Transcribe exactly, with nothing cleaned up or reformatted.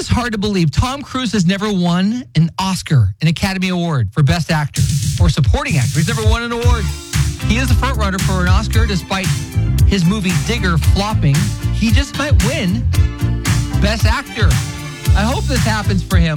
this hard to believe. Tom Cruise has never won an Oscar, an Academy Award for Best Actor or Supporting Actor. He's never won an award. He is the front runner for an Oscar despite his movie Digger flopping. He just might win Best Actor. I hope this happens for him.